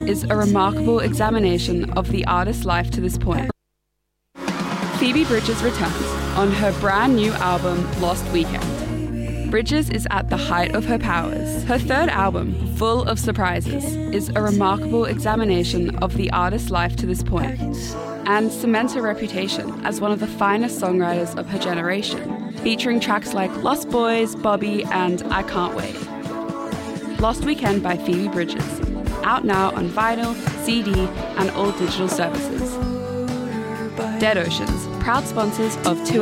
is a remarkable examination of the artist's life to this point. Phoebe Bridgers returns on her brand new album, Lost Weekend. Bridgers is at the height of her powers. Her third album, full of surprises, is a remarkable examination of the artist's life to this point, and cements her reputation as one of the finest songwriters of her generation, featuring tracks like Lost Boys, Bobby, and I Can't Wait. Lost Weekend by Phoebe Bridgers, out now on vinyl, CD, and all digital services. Dead Oceans, proud sponsors of